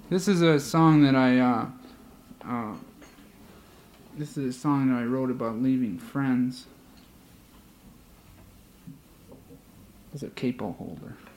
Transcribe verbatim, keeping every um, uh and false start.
This is a song that I, uh, uh, this is a song that I wrote about leaving friends. It's a capo holder.